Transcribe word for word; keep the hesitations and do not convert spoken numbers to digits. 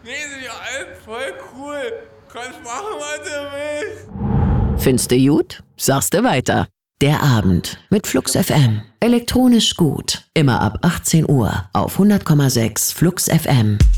Nee, sind ja alle voll cool. Kannst machen, was du willst. Findest du gut? Sagst du weiter. Der Abend mit Flux F M. Elektronisch gut. Immer ab achtzehn Uhr auf hundert Komma sechs Flux F M.